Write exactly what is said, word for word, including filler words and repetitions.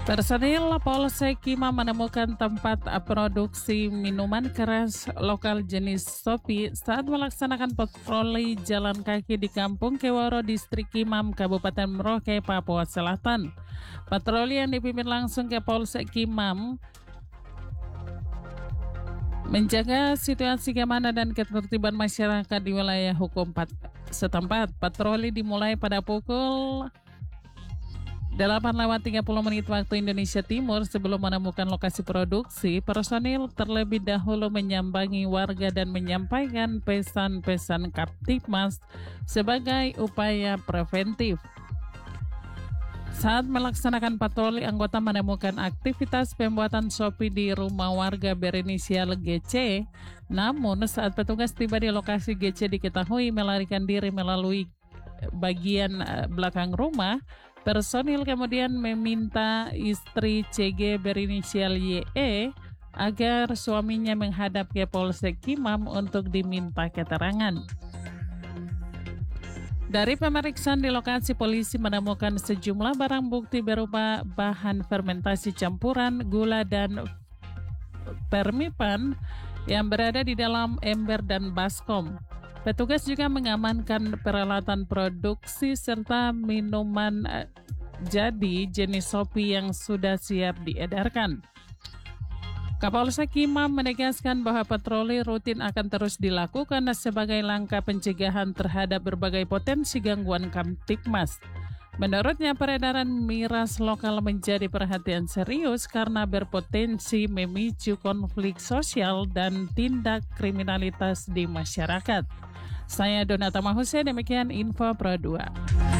Personil Polsek Kimam menemukan tempat produksi minuman keras lokal jenis Sopi saat melaksanakan patroli jalan kaki di Kampung Keworo, Distrik Kimam, Kabupaten Merauke, Papua Selatan. Patroli yang dipimpin langsung ke Polsek Kimam menjaga situasi keamanan dan ketertiban masyarakat di wilayah hukum setempat. Patroli dimulai pada pukul delapan lewat tiga puluh menit waktu Indonesia Timur. Sebelum menemukan lokasi produksi, personil terlebih dahulu menyambangi warga dan menyampaikan pesan-pesan Kaptipmas sebagai upaya preventif. Saat melaksanakan patroli, anggota menemukan aktivitas pembuatan Sopi di rumah warga berinisial G C. Namun saat petugas tiba di lokasi, G C diketahui melarikan diri melalui bagian belakang rumah. Personil kemudian meminta istri C G berinisial Y E agar suaminya menghadap ke Polsek Kimam untuk diminta keterangan. Dari pemeriksaan di lokasi, polisi menemukan sejumlah barang bukti berupa bahan fermentasi campuran gula dan permipan yang berada di dalam ember dan baskom. Petugas juga mengamankan peralatan produksi serta minuman jadi jenis Sopi yang sudah siap diedarkan. Kapolsek Kimam menegaskan bahwa patroli rutin akan terus dilakukan sebagai langkah pencegahan terhadap berbagai potensi gangguan Kamtipmas. Menurutnya, peredaran miras lokal menjadi perhatian serius karena berpotensi memicu konflik sosial dan tindak kriminalitas di masyarakat. Saya Donata Mahuse, demikian info Pro dua.